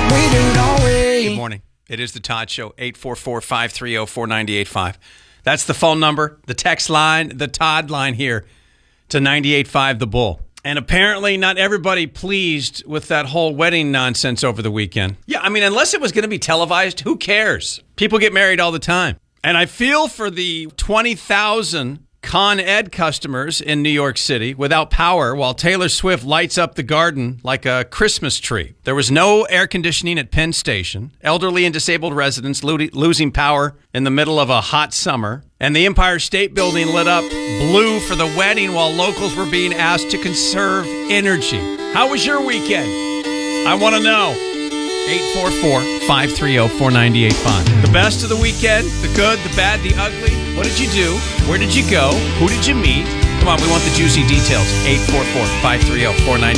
We do, don't we? Good morning. It is the Todd Show, 844-530-4985. That's the phone number, the text line, the Todd line here to 98.5 The Bull. And apparently not everybody pleased with that whole wedding nonsense over the weekend. Yeah, I mean, unless it was going to be televised, who cares? People get married all the time. And I feel for the 20,000 Con Ed customers in New York City without power while Taylor Swift lights up the garden like a Christmas tree. There was no air conditioning at Penn Station, elderly and disabled residents losing power in the middle of a hot summer, and the Empire State Building lit up blue for the wedding while locals were being asked to conserve energy. How was your weekend? I want to know. 844-530-4985. The best of the weekend, the good, the bad, the ugly. What did you do? Where did you go? Who did you meet? Come on, we want the juicy details. 844-530-4985.